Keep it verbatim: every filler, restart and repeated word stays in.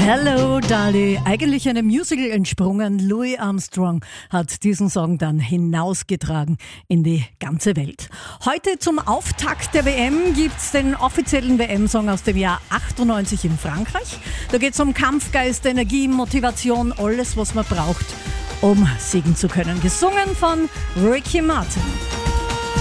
Hello Dolly, eigentlich einem Musical entsprungen. Louis Armstrong hat diesen Song dann hinausgetragen in die ganze Welt. Heute zum Auftakt der W M gibt's den offiziellen W M-Song aus dem Jahr achtundneunzig in Frankreich. Da geht's um Kampfgeist, Energie, Motivation, alles was man braucht, um siegen zu können. Gesungen von Ricky Martin.